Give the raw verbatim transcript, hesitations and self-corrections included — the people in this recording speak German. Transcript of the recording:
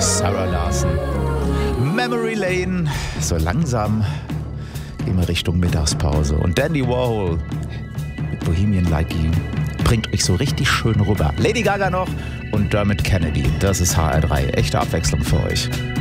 Sarah Larson. Memory Lane. So langsam gehen wir Richtung Mittagspause. Und Dandy Warhol mit Bohemian Like You bringt euch so richtig schön rüber. Lady Gaga noch und Dermot Kennedy. Das ist H R drei. Echte Abwechslung für euch.